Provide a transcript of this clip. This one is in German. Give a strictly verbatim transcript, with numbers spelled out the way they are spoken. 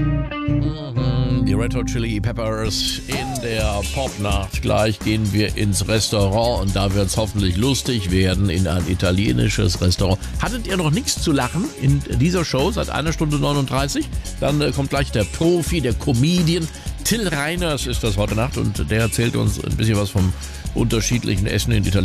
Die Red Hot Chili Peppers in der Popnacht. Gleich gehen wir ins Restaurant und da wird es hoffentlich lustig werden, in ein italienisches Restaurant. Hattet ihr noch nichts zu lachen in dieser Show seit einer Stunde neununddreißig? Dann äh, kommt gleich der Profi, der Comedian. Till Reiners ist das heute Nacht und der erzählt uns ein bisschen was vom unterschiedlichen Essen in Italien.